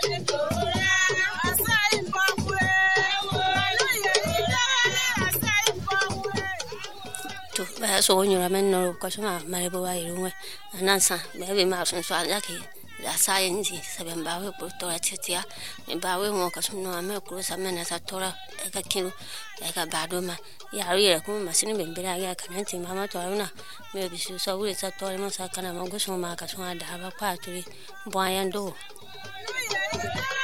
So you ramen no kosuma maribowa irunwe nansa maybe ma so yake la science saben bawe portora titia me bawe mo kasum no ame kuro samena satora ka kilo ka badoma ya ri ko masini bembera ya kananti mama to aruna me bisu so we satora mo sakana mo gusuma kasuma da ba kwa turi boyando